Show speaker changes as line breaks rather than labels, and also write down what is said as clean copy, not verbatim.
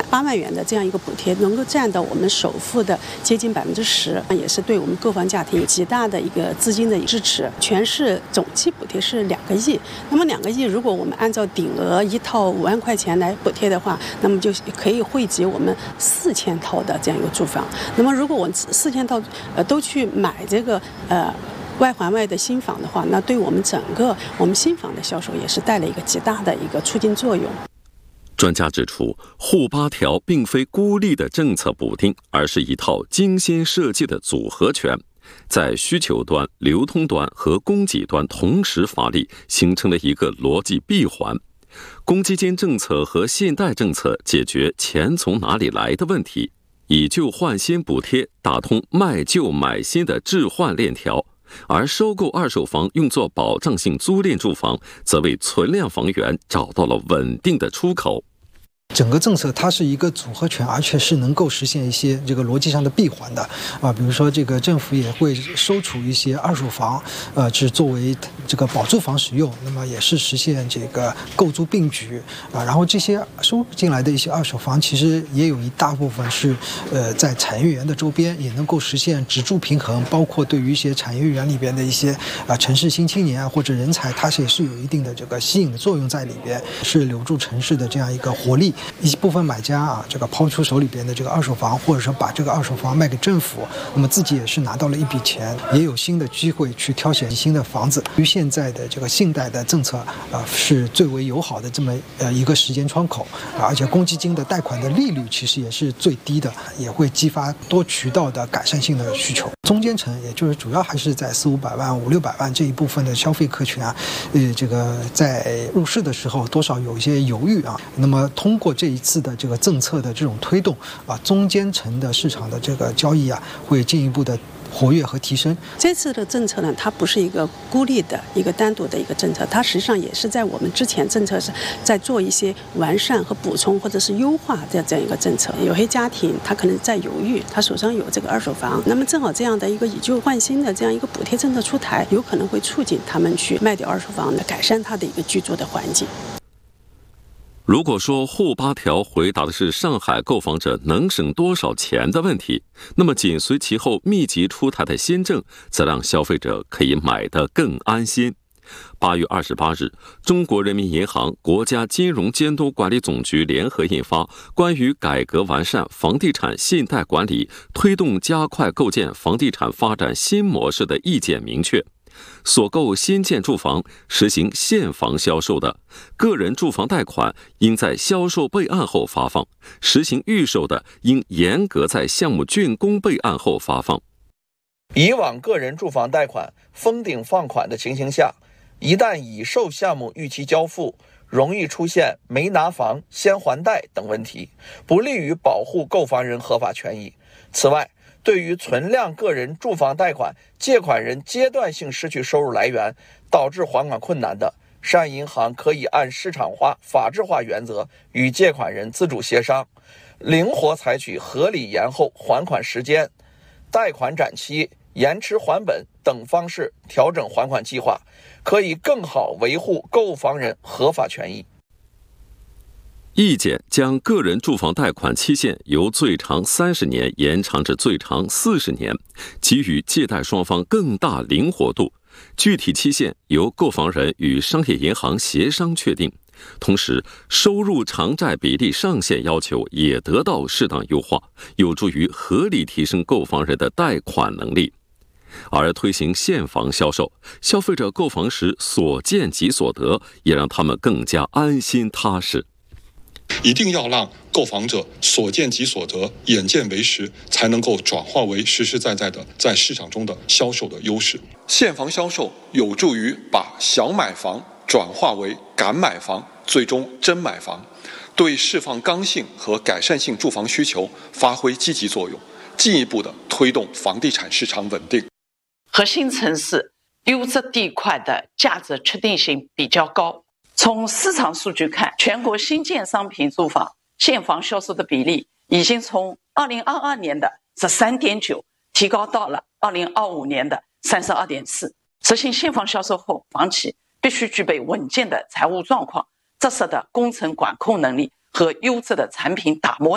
8万元的这样一个补贴，能够占到我们首付的接近10%，也是对我们购房家庭极大的一个资金的支持。全市总计补贴是2个亿，那么2个亿，如果我们按照顶额1套5万块钱来补贴的话，那么就可以惠及我们4000套的这样一个住房。那么如果我们4000套都去买这个外环外的新房的话，那对我们整个新房的销售也是带来一个极大的一个促进作用。
专家指出，沪8条并非孤立的政策补丁，而是一套精心设计的组合拳，在需求端、流通端和供给端同时发力，形成了一个逻辑闭环。公积金政策和信贷政策解决钱从哪里来的问题，以旧换新补贴打通卖旧买新的置换链条，而收购二手房用作保障性租赁住房，则为存量房源找到了稳定的出口。
整个政策它是一个组合拳，而且是能够实现一些这个逻辑上的闭环的比如说这个政府也会收储一些二手房，是作为这个保住房使用，那么也是实现这个购租并举然后这些收进来的一些二手房，其实也有一大部分是在产业园的周边，也能够实现职住平衡，包括对于一些产业园里边的一些城市新青年或者人才，它也是有一定的这个吸引的作用在里边，是留住城市的这样一个活力。一部分买家这个抛出手里边的这个二手房，或者说把这个二手房卖给政府，那么自己也是拿到了一笔钱，也有新的机会去挑选新的房子。对于现在的这个信贷的政策是最为友好的这么一个时间窗口而且公积金的贷款的利率其实也是最低的，也会激发多渠道的改善性的需求。中间层也就是主要还是在400-500万、500-600万这一部分的消费客群这个在入市的时候多少有一些犹豫那么通过这一次的这个政策的这种推动中间层的市场的这个交易会进一步的活跃和提升。
这次的政策呢，它不是一个孤立的一个单独的一个政策，它实际上也是在我们之前政策是在做一些完善和补充或者是优化的这样一个政策。有些家庭他可能在犹豫，他手上有这个二手房，那么正好这样的一个以旧换新的这样一个补贴政策出台，有可能会促进他们去卖掉二手房，改善他的一个居住的环境。
如果说沪8条回答的是上海购房者能省多少钱的问题，那么紧随其后密集出台的新政，则让消费者可以买得更安心。8月28日，中国人民银行、国家金融监督管理总局联合印发《关于改革完善房地产信贷管理，推动加快构建房地产发展新模式的意见》，明确所购新建住房实行现房销售的，个人住房贷款应在销售备案后发放；实行预售的，应严格在项目竣工备案后发放。
以往个人住房贷款封顶放款的情形下，一旦已售项目逾期交付，容易出现没拿房先还贷等问题，不利于保护购房人合法权益。此外，对于存量个人住房贷款借款人阶段性失去收入来源，导致还款困难的，商业银行可以按市场化、法治化原则与借款人自主协商，灵活采取合理延后还款时间、贷款展期、延迟还本等方式调整还款计划，可以更好维护购房人合法权益。
意见将个人住房贷款期限由最长30年延长至最长40年，给予借贷双方更大灵活度。具体期限由购房人与商业银行协商确定。同时，收入偿债比例上限要求也得到适当优化，有助于合理提升购房人的贷款能力。而推行现房销售，消费者购房时所见即所得，也让他们更加安心踏实。
一定要让购房者所见即所得，眼见为实，才能够转化为实实在在的在市场中的销售的优势。现房销售有助于把想买房转化为敢买房，最终真买房，对释放刚性和改善性住房需求发挥积极作用，进一步的推动房地产市场稳定。
核心城市优质地块的价值确定性比较高。从市场数据看，全国新建商品住房现房销售的比例已经从2022年的13.9%提高到了2025年的32.4%。实行现房销售后，房企必须具备稳健的财务状况、扎实的工程管控能力和优质的产品打磨